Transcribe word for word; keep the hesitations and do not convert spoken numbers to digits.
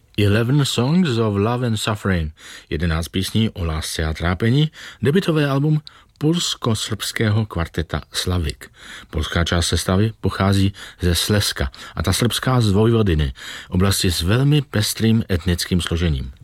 Eleven Songs of Love and Suffering, jedenáct písní o lásce a trápení, debutové album polsko-srbského kvarteta Slavik. Polská část sestavy pochází ze Slezska a ta srbská z Vojvodiny, oblasti s velmi pestrým etnickým složením.